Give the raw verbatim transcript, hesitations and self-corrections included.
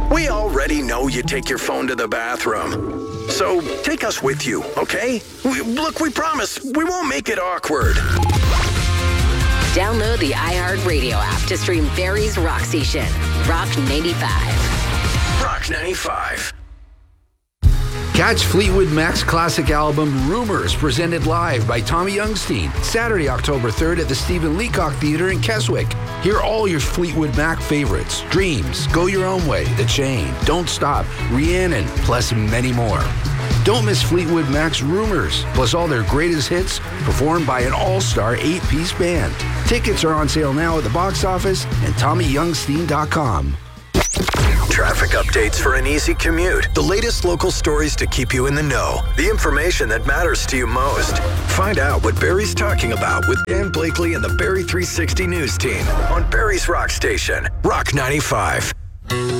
We already know you take your phone to the bathroom. So take us with you, okay? We, look, we promise we won't make it awkward. Download the iHeartRadio app to stream Barrie's Rock Station. Rock ninety-five. Rock ninety-five. Catch Fleetwood Mac's classic album Rumors, presented live by Tommy Youngstein, Saturday, October third at the Stephen Leacock Theatre in Keswick. Hear all your Fleetwood Mac favorites: Dreams, Go Your Own Way, The Chain, Don't Stop, Rhiannon, plus many more. Don't miss Fleetwood Mac's Rumors, plus all their greatest hits performed by an all-star eight-piece band. Tickets are on sale now at the box office and Tommy Youngstein dot com. Traffic updates for an easy commute. The latest local stories to keep you in the know. The information that matters to you most. Find out what Barrie's talking about with Dan Blakely and the Barrie three sixty News team on Barrie's Rock Station, Rock ninety-five.